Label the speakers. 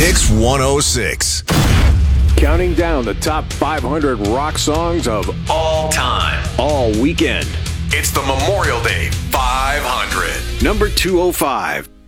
Speaker 1: Hicks 106.
Speaker 2: Counting down the top 500 rock songs of all time, all weekend.
Speaker 1: It's the Memorial Day 500.
Speaker 2: Number 205.